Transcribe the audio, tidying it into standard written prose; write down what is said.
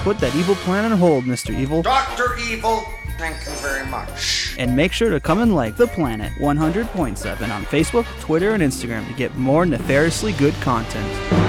put that evil plan on hold, Mr. Evil. Dr. Evil, thank you very much. And make sure to come and like The Planet 100.7 on Facebook, Twitter, and Instagram to get more nefariously good content.